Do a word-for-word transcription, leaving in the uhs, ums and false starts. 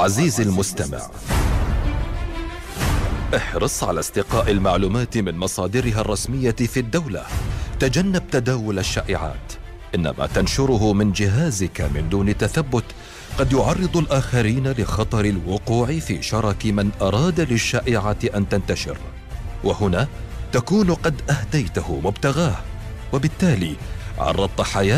عزيزي المستمع، احرص على استقاء المعلومات من مصادرها الرسمية في الدولة. تجنب تداول الشائعات، إن ما تنشره من جهازك من دون تثبت قد يعرض الآخرين لخطر الوقوع في شرك من أراد للشائعة أن تنتشر، وهنا تكون قد أهديته مبتغاه، وبالتالي عرضت حياتك